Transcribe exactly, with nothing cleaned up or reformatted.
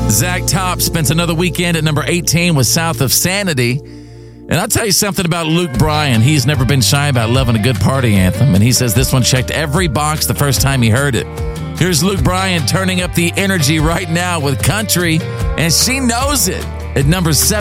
Zach Top spent another weekend at number eighteen with South of Sanity. And I'll tell you something about Luke Bryan. He's never been shy about loving a good party anthem. And he says this one checked every box the first time he heard it. Here's Luke Bryan turning up the energy right now with country. And she knows it at number seven.